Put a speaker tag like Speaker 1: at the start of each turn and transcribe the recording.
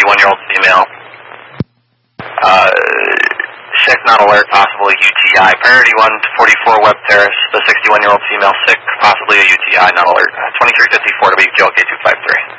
Speaker 1: 61-year-old female. Sick, not alert, possible UTI. Priority 1 to 44 Webb Terrace. The 61-year-old female sick, possibly a UTI, not alert. 2354 WQLK 253.